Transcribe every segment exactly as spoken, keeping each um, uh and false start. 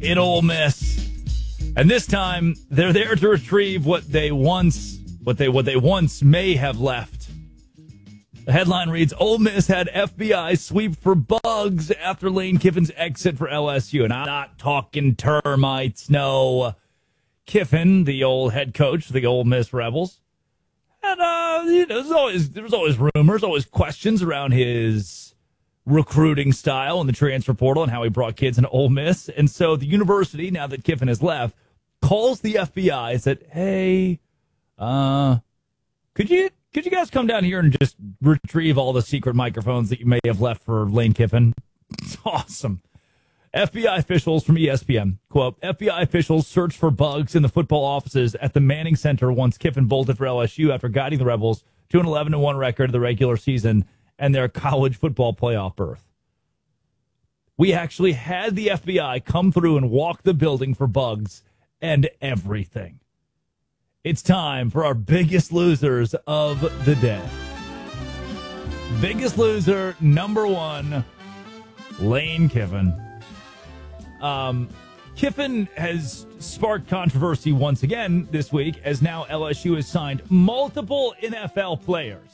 in Ole Miss. And this time, they're there to retrieve what they once, what they, what they once may have left. The headline reads, Ole Miss had F B I sweep for bugs after Lane Kiffin's exit for L S U. And I'm not talking termites, no. Kiffin, the old head coach of the Ole Miss Rebels, and uh, you know, there's always there was always rumors, always questions around his recruiting style in the transfer portal and how he brought kids into Ole Miss. And so the university, now that Kiffin has left, calls the F B I and said, "Hey, uh, could you could you guys come down here and just retrieve all the secret microphones that you may have left for Lane Kiffin?" It's awesome. F B I officials from E S P N, quote, F B I officials searched for bugs in the football offices at the Manning Center once Kiffin bolted for L S U after guiding the Rebels to an eleven and one record of the regular season and their college football playoff berth. We actually had the F B I come through and walk the building for bugs and everything. It's time for our biggest losers of the day. Biggest loser, number one, Lane Kiffin. Um, Kiffin has sparked controversy once again this week as now L S U has signed multiple N F L players.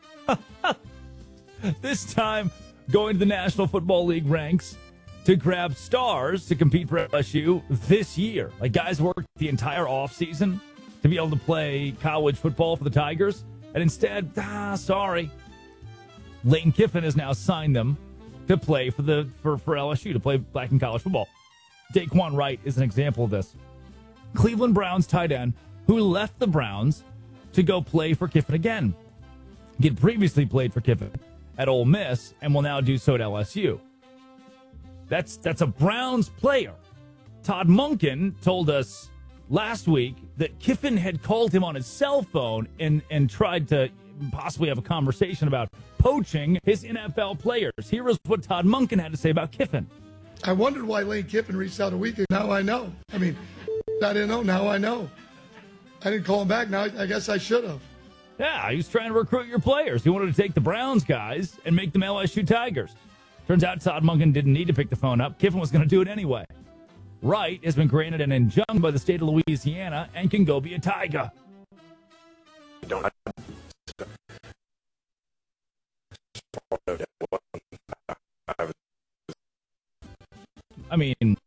This time going to the National Football League ranks to grab stars to compete for L S U this year. Like guys worked the entire offseason to be able to play college football for the Tigers. And instead, ah, sorry, Lane Kiffin has now signed them to play for the for, for L S U, to play black in college football. Daquan Wright is an example of this. Cleveland Browns tight end who left the Browns to go play for Kiffin again. He had previously played for Kiffin at Ole Miss and will now do so at L S U. That's that's a Browns player. Todd Monken told us last week that Kiffin had called him on his cell phone and, and tried to possibly have a conversation about poaching his N F L players. Here is what Todd Monken had to say about Kiffin. I wondered why Lane Kiffin reached out a week ago. Now I know. I mean, I didn't know. Now I know. I didn't call him back. Now I guess I should have. Yeah, he was trying to recruit your players. He wanted to take the Browns guys and make them L S U Tigers. Turns out Todd Monken didn't need to pick the phone up. Kiffin was going to do it anyway. Wright has been granted an injunction by the state of Louisiana and can go be a Tiger. Don't I mean,